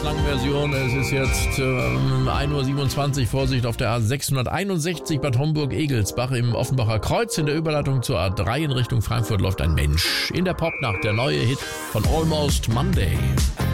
Lange Version, es ist jetzt 1:27 Uhr, Vorsicht auf der A661 Bad Homburg-Egelsbach im Offenbacher Kreuz. In der Überleitung zur A3 in Richtung Frankfurt läuft ein Mensch. In der Popnacht der neue Hit von Almost Monday.